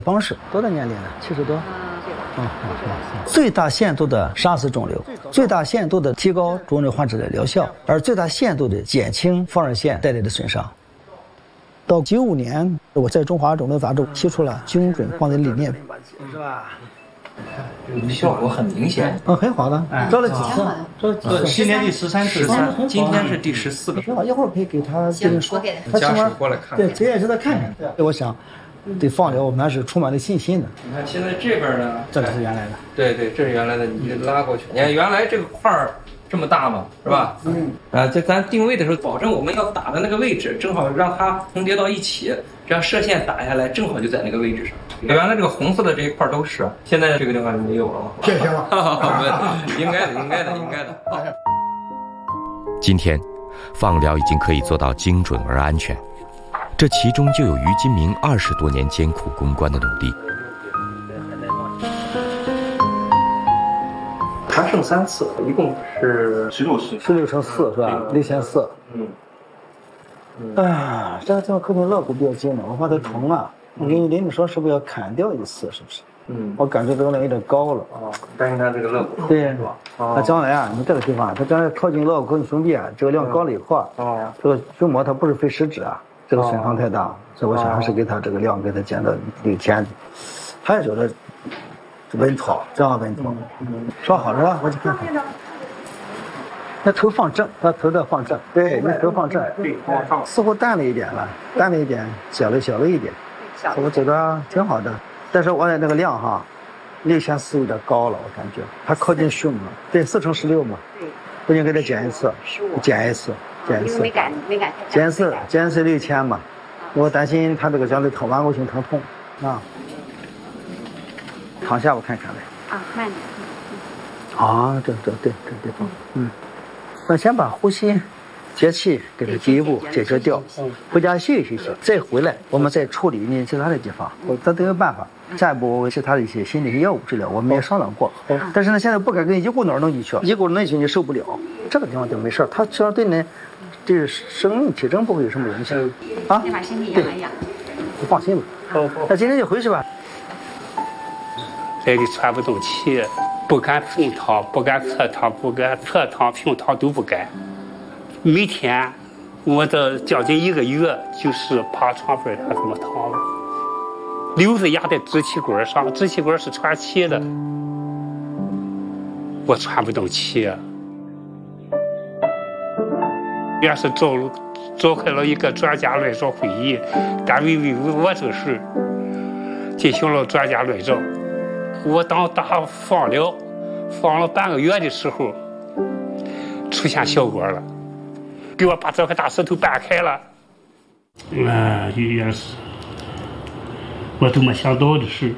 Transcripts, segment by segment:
方式多大年龄了？70多。最大限度的杀死肿瘤，最大限度的提高肿瘤患者的疗效，而最大限度的减轻放射线带来的损伤。到95年，我在《中华肿瘤杂志》提出了精准放电理念，是吧？ 效果很明显， 很好的，照了几次？照了几次？ 今年第13次， 今天是第14个。 挺好，一会儿可以给他病人说， 他家属过来看看， 对，这也是他看看。对，我想，对放疗我们还是充满了信心的。 你看现在这边呢， 这个是原来的， 对，这是原来的，你这拉过去，你看原来这个块儿这么大嘛，是吧？这咱定位的时候，保证我们要打的那个位置，正好让它重叠到一起，这样射线打下来，正好就在那个位置上。原来这个红色的这一块都是，现在这个地方没有了吗？ 谢谢了。 应该的。 今天，放疗已经可以做到精准而安全，这其中就有于金明20多年艰苦攻关的努力。 还剩3次，一共是 16次 ，16乘4是吧？6400。这个地方可能肋骨比较近了，我怕它疼啊。我给你邻居说，是不是要砍掉一次？是不是？我感觉这个有点高了。 担心他这个肋骨。 对，是吧？他将来啊，你这个地方，他将来靠近肋骨跟胸壁啊，这个量高了以后啊，这个胸膜它不是非实质啊，这个损伤太大，所以我想还是给他这个量给他减到6000。还有就是稳妥，这样稳妥。说好是吧？我去看看。那头放正，他头在放正，对，你头放正，似乎淡了一点了，小了一点，我觉得挺好的。但是我的那个量哈，6400有点高了，我感觉它靠近胸嘛，对，4乘16嘛，不行给他减一次，减一次， 没敢， 减一次6000嘛，我担心他这个将来顽固性疼痛啊。躺下我看看来。 慢点。 这地方，那先把呼吸节气给它第一步解决掉，回家休息，再回来我们再处理你其他的地方，咱都有办法。下一步其他的一些新的一些药物治疗，我们也商量过。但是呢，现在不敢跟一股脑弄进去，一股脑弄进去你受不了。这个地方就没事，它只要对你这生命体征不会有什么影响啊。 先把身体养一养。 你放心吧。那今天就回去吧。 累得喘不动气，不敢平躺，不敢侧躺，不敢侧躺、平躺都不敢。每天我这将近1个月就是趴床边上这么躺了，瘤子压在支气管上，支气管是喘气的，我喘不动气。也是召开了一个专家论证会议，单位为我这事进行了专家论证。我当打放疗，放了半个月的时候，出现效果了，给我把这块大石头搬开了。也是我都没想到的事。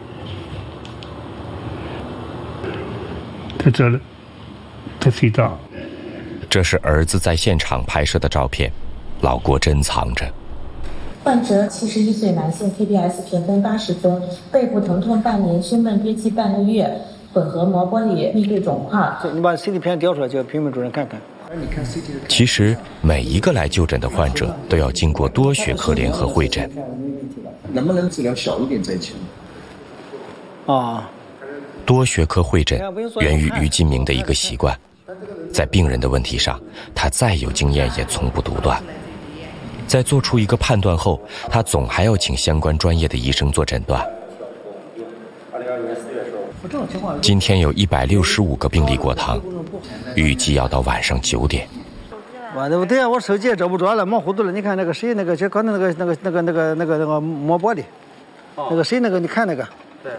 在这里，在隧道。 这是儿子在现场拍摄的照片，老郭珍藏着。 患者71岁男性 KPS 评分80分，背部疼痛半年，胸闷憋气半个月，混合膜玻璃密度肿块。 你把 CT 片调出来，叫评委主任看看。 其实每一个来就诊的患者都要经过多学科联合会诊。 能不能治疗小一点再请？ 多学科会诊源于于金明的一个习惯，在病人的问题上，他再有经验也从不独断。在做出一个判断后，他总还要请相关专业的医生做诊断。今天有165个病例过堂，预计要到晚上9点。 对啊，我手机也找不着了，忙糊涂了。你看那个谁，那个就刚才那个膜玻璃，那个谁，那个你看那个。对。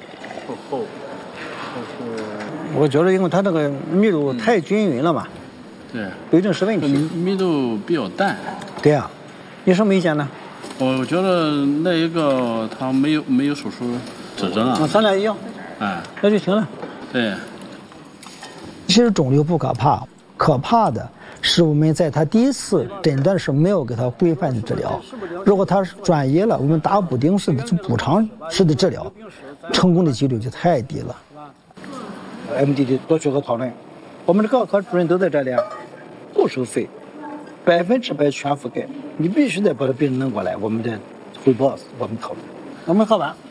我觉得因为它那个密度太均匀了嘛。 对。 不一定是问题。 密度比较淡。 对啊，你什么意见呢？ 我觉得那一个他没有手术指征啊。 咱俩一样。那就行了。 对。 其实肿瘤不可怕，可怕的是我们在他第一次诊断时没有给他规范的治疗。如果他转移了，我们打补丁式的补偿式的治疗，成功的几率就太低了。MD 的多学科讨论，我们的各科主任都在这里，不收费，100%全覆盖。你必须得把这病人弄过来，我们再汇报，我们讨论。我们喝完。